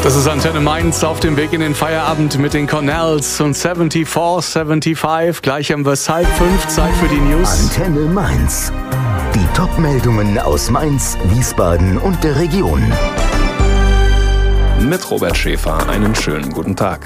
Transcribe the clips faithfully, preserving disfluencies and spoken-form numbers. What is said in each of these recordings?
Das ist Antenne Mainz auf dem Weg in den Feierabend mit den Cornells und vierundsiebzig fünfundsiebzig. Gleich haben wir es halb fünf, Zeit für die News. Antenne Mainz. Die Top-Meldungen aus Mainz, Wiesbaden und der Region. Mit Robert Schäfer einen schönen guten Tag.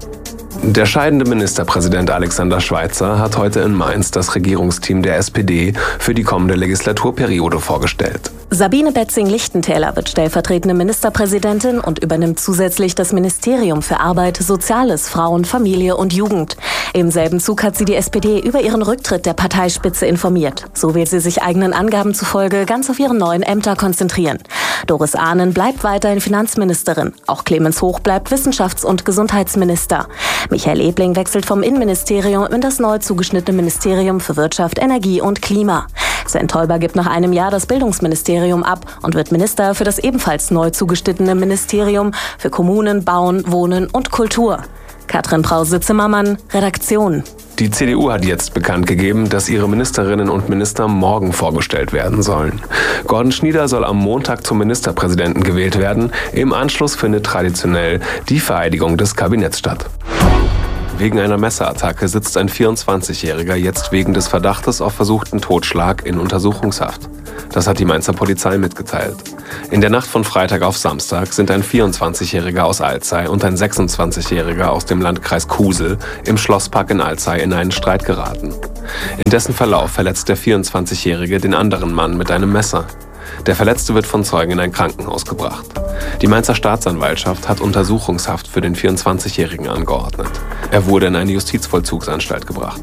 Der scheidende Ministerpräsident Alexander Schweitzer hat heute in Mainz das Regierungsteam der S P D für die kommende Legislaturperiode vorgestellt. Sabine Betzing-Lichtentäler wird stellvertretende Ministerpräsidentin und übernimmt zusätzlich das Ministerium für Arbeit, Soziales, Frauen, Familie und Jugend. Im selben Zug hat sie die S P D über ihren Rücktritt der Parteispitze informiert. So will sie sich eigenen Angaben zufolge ganz auf ihre neuen Ämter konzentrieren. Doris Ahnen bleibt weiterhin Finanzministerin. Auch Clemens Hoch bleibt Wissenschafts- und Gesundheitsminister. Michael Ebling wechselt vom Innenministerium in das neu zugeschnittene Ministerium für Wirtschaft, Energie und Klima. Sven Teuber gibt nach einem Jahr das Bildungsministerium ab und wird Minister für das ebenfalls neu zugeschnittene Ministerium für Kommunen, Bauen, Wohnen und Kultur. Katrin Brause-Zimmermann, Redaktion. Die C D U hat jetzt bekannt gegeben, dass ihre Ministerinnen und Minister morgen vorgestellt werden sollen. Gordon Schnieder soll am Montag zum Ministerpräsidenten gewählt werden. Im Anschluss findet traditionell die Vereidigung des Kabinetts statt. Wegen einer Messerattacke sitzt ein vierundzwanzigjähriger jetzt wegen des Verdachtes auf versuchten Totschlag in Untersuchungshaft. Das hat die Mainzer Polizei mitgeteilt. In der Nacht von Freitag auf Samstag sind ein vierundzwanzigjähriger aus Alzey und ein sechsundzwanzigjähriger aus dem Landkreis Kusel im Schlosspark in Alzey in einen Streit geraten. In dessen Verlauf verletzt der vierundzwanzigjährige den anderen Mann mit einem Messer. Der Verletzte wird von Zeugen in ein Krankenhaus gebracht. Die Mainzer Staatsanwaltschaft hat Untersuchungshaft für den vierundzwanzigjährigen angeordnet. Er wurde in eine Justizvollzugsanstalt gebracht.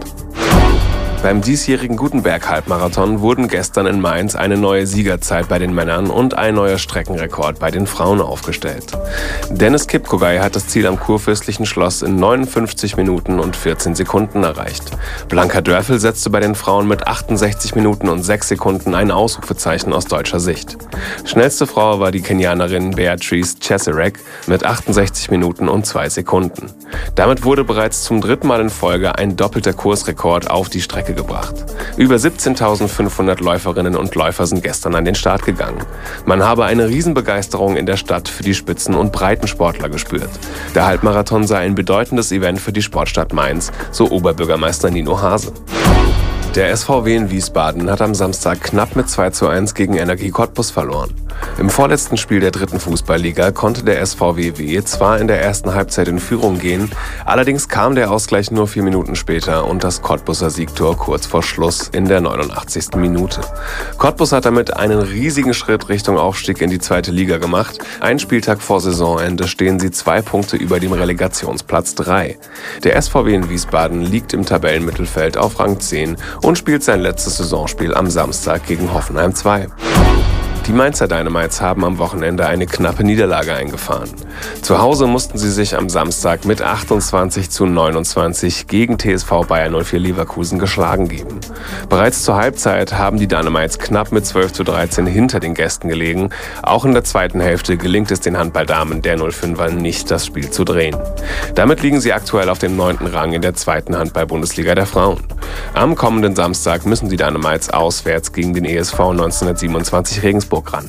Beim diesjährigen Gutenberg-Halbmarathon wurden gestern in Mainz eine neue Siegerzeit bei den Männern und ein neuer Streckenrekord bei den Frauen aufgestellt. Dennis Kipkogay hat das Ziel am Kurfürstlichen Schloss in neunundfünfzig Minuten und vierzehn Sekunden erreicht. Blanka Dörfel setzte bei den Frauen mit achtundsechzig Minuten und sechs Sekunden ein Ausrufezeichen aus deutscher Sicht. Schnellste Frau war die Kenianerin Beatrice Cheserek mit achtundsechzig Minuten und zwei Sekunden. Damit wurde bereits zum dritten Mal in Folge ein doppelter Kursrekord auf die Strecke gebracht. Über siebzehntausendfünfhundert Läuferinnen und Läufer sind gestern an den Start gegangen. Man habe eine Riesenbegeisterung in der Stadt für die Spitzen- und Breitensportler gespürt. Der Halbmarathon sei ein bedeutendes Event für die Sportstadt Mainz, so Oberbürgermeister Nino Hase. Der S V W in Wiesbaden hat am Samstag knapp mit zwei zu eins gegen Energie Cottbus verloren. Im vorletzten Spiel der dritten Fußballliga konnte der S V W W zwar in der ersten Halbzeit in Führung gehen, allerdings kam der Ausgleich nur vier Minuten später und das Cottbuser Siegtor kurz vor Schluss in der neunundachtzigsten Minute. Cottbus hat damit einen riesigen Schritt Richtung Aufstieg in die zweite Liga gemacht. Ein Spieltag vor Saisonende stehen sie zwei Punkte über dem Relegationsplatz drei. Der S V W in Wiesbaden liegt im Tabellenmittelfeld auf Rang zehn und spielt sein letztes Saisonspiel am Samstag gegen Hoffenheim zwei. Die Mainzer Dynamites haben am Wochenende eine knappe Niederlage eingefahren. Zu Hause mussten sie sich am Samstag mit achtundzwanzig zu neunundzwanzig gegen T S V Bayer null vier Leverkusen geschlagen geben. Bereits zur Halbzeit haben die Dynamites knapp mit zwölf zu dreizehn hinter den Gästen gelegen. Auch in der zweiten Hälfte gelingt es den Handballdamen der null fünfer nicht, das Spiel zu drehen. Damit liegen sie aktuell auf dem neunten Rang in der zweiten Handball-Bundesliga der Frauen. Am kommenden Samstag müssen die Dynamites auswärts gegen den E S V neunzehnhundertsiebenundzwanzig Regensburg ran.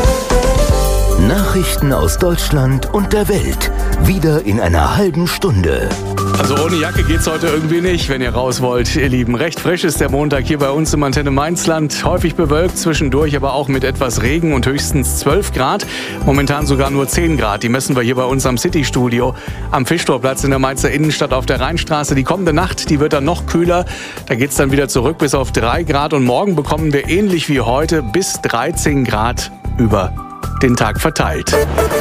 Nachrichten aus Deutschland und der Welt. Wieder in einer halben Stunde. Also ohne Jacke geht's heute irgendwie nicht, wenn ihr raus wollt, ihr Lieben. Recht frisch ist der Montag hier bei uns im Antenne Mainzland. Häufig bewölkt, zwischendurch aber auch mit etwas Regen und höchstens zwölf Grad. Momentan sogar nur zehn Grad. Die messen wir hier bei uns am City-Studio am Fischtorplatz in der Mainzer Innenstadt auf der Rheinstraße. Die kommende Nacht, die wird dann noch kühler. Da geht's dann wieder zurück bis auf drei Grad. Und morgen bekommen wir ähnlich wie heute bis dreizehn Grad über den Tag verteilt.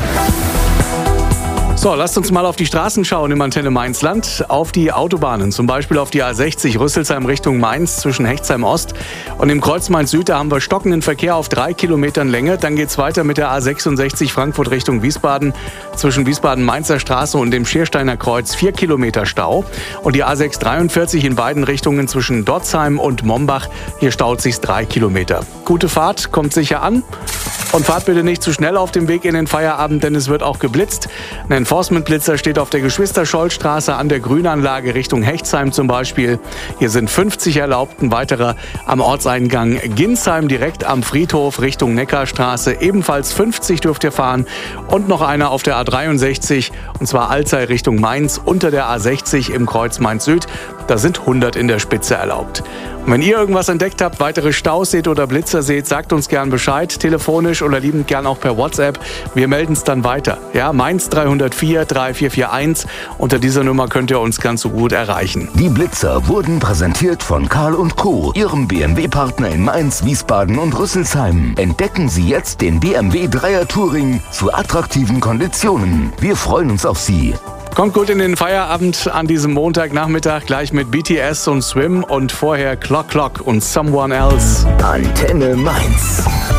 So, lasst uns mal auf die Straßen schauen im Antenne Mainzland, auf die Autobahnen, zum Beispiel auf die A sechzig Rüsselsheim Richtung Mainz zwischen Hechtsheim Ost und im Kreuz Mainz Süd, da haben wir stockenden Verkehr auf drei Kilometern Länge. Dann geht's weiter mit der A sechsundsechzig Frankfurt Richtung Wiesbaden zwischen Wiesbaden-Mainzer Straße und dem Schiersteiner Kreuz vier Kilometer Stau. Und die A sechshundertdreiundvierzig in beiden Richtungen zwischen Dotzheim und Mombach, hier staut sich's drei Kilometer. Gute Fahrt, kommt sicher an. Und fahrt bitte nicht zu schnell auf dem Weg in den Feierabend, denn es wird auch geblitzt. Einen Enforcement-Blitzer steht auf der Geschwister-Scholl-Straße an der Grünanlage Richtung Hechtsheim zum Beispiel. Hier sind fünfzig erlaubt, ein weiterer am Ortseingang Ginsheim direkt am Friedhof Richtung Neckarstraße. Ebenfalls fünfzig dürft ihr fahren und noch einer auf der A dreiundsechzig und zwar Alzey Richtung Mainz unter der A sechzig im Kreuz Mainz-Süd. Da sind hundert in der Spitze erlaubt. Und wenn ihr irgendwas entdeckt habt, weitere Staus seht oder Blitzer seht, sagt uns gern Bescheid, telefonisch oder liebend gern auch per WhatsApp. Wir melden es dann weiter. Ja, Mainz drei null vier drei vier vier eins. Unter dieser Nummer könnt ihr uns ganz so gut erreichen. Die Blitzer wurden präsentiert von Karl und Co., Ihrem B M W-Partner in Mainz, Wiesbaden und Rüsselsheim. Entdecken Sie jetzt den B M W Dreier Touring zu attraktiven Konditionen. Wir freuen uns auf Sie. Kommt gut in den Feierabend an diesem Montagnachmittag, gleich mit B T S und Swim und vorher Clock Clock und Someone Else. Antenne Mainz.